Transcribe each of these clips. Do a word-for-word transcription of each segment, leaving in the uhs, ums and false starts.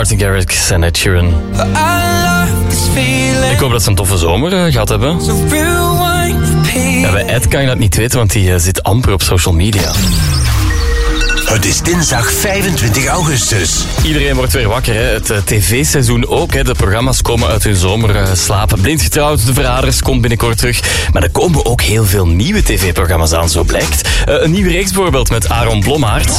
Martin Garrix en Ed Sheeran. Ik hoop dat ze een toffe zomer uh, gehad hebben. Ja, bij Ed kan je dat niet weten, want die uh, zit amper op social media. Het is dinsdag vijfentwintig augustus. Iedereen wordt weer wakker, hè. Het uh, tv-seizoen ook. Hè. De programma's komen uit hun zomer uh, slapen. Blind getrouwd, De Verraders komt binnenkort terug. Maar er komen ook heel veel nieuwe tv-programma's aan, zo blijkt. Uh, een nieuwe reeks bijvoorbeeld met Aaron Blommaert.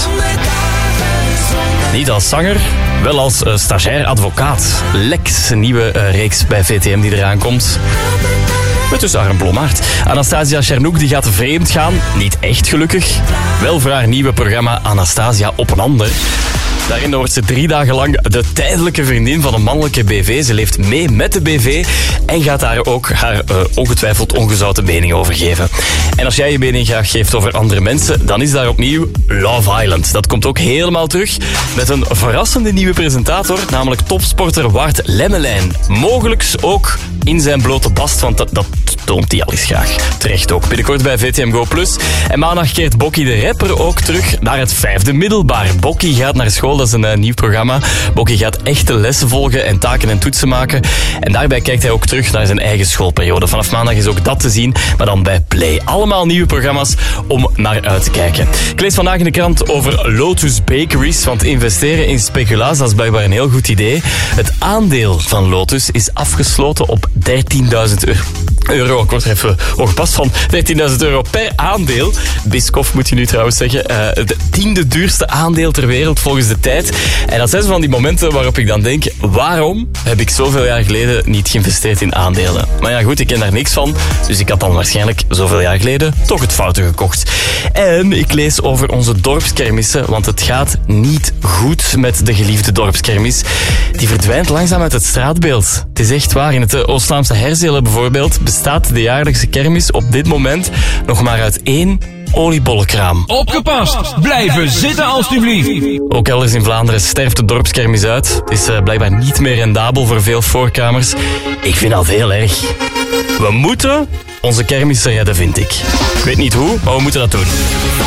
Niet als zanger, wel als uh, stagiair advocaat. Lex, een nieuwe uh, reeks bij V T M die eraan komt. Met dus Aaron Blommaert. Anastasia Chernouk die gaat vreemd gaan. Niet echt gelukkig. Wel voor haar nieuwe programma Anastasia op een ander. Daarin wordt ze drie dagen lang de tijdelijke vriendin van een mannelijke B V. Ze leeft mee met de B V en gaat daar ook haar uh, ongetwijfeld ongezouten mening over geven. En als jij je mening graag geeft over andere mensen, dan is daar opnieuw Love Island. Dat komt ook helemaal terug met een verrassende nieuwe presentator, namelijk topsporter Wart Lemmelijn. Mogelijks ook in zijn blote bast, want dat, dat toont hij al eens graag. Terecht ook. Binnenkort bij V T M Go Plus. En maandag keert Bokkie de rapper ook terug naar het vijfde middelbaar. Bokkie gaat naar school. Dat is een uh, nieuw programma. Bokkie gaat echte lessen volgen en taken en toetsen maken. En daarbij kijkt hij ook terug naar zijn eigen schoolperiode. Vanaf maandag is ook dat te zien, maar dan bij Play. Allemaal nieuwe programma's om naar uit te kijken. Ik lees vandaag in de krant over Lotus Bakeries, want investeren in speculaas, dat is blijkbaar een heel goed idee. Het aandeel van Lotus is afgesloten op dertienduizend euro. Ik word er even ongepast van. dertienduizend euro per aandeel. Biscoff moet je nu trouwens zeggen. Uh, het tiende duurste aandeel ter wereld volgens de tijd. En dat zijn zo van die momenten waarop ik dan denk, waarom heb ik zoveel jaar geleden niet geïnvesteerd in aandelen? Maar ja goed, ik ken daar niks van. Dus ik had dan waarschijnlijk zoveel jaar geleden toch het foute gekocht. En ik lees over onze dorpskermissen, want het gaat niet goed met de geliefde dorpskermis. Die verdwijnt langzaam uit het straatbeeld. Het is echt waar. In het Oost-Vlaamse Herzelen bijvoorbeeld bestaat de jaarlijkse kermis op dit moment nog maar uit één oliebollenkraam. Opgepast! Blijven zitten alstublieft! Ook elders in Vlaanderen sterft de dorpskermis uit. Het is uh, blijkbaar niet meer rendabel voor veel voorkamers. Ik vind dat heel erg. We moeten onze kermissen redden, vind ik. Ik weet niet hoe, maar we moeten dat doen.